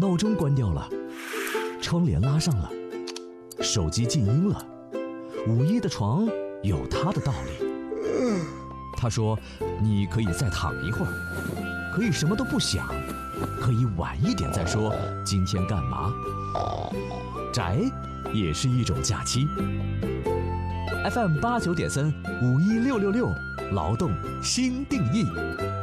闹钟关掉了，窗帘拉上了，手机静音了。午夜的床有它的道理。他说，你可以再躺一会儿，可以什么都不想，可以晚一点再说今天干嘛。宅也是一种假期。FM 89.3，51666，劳动新定义。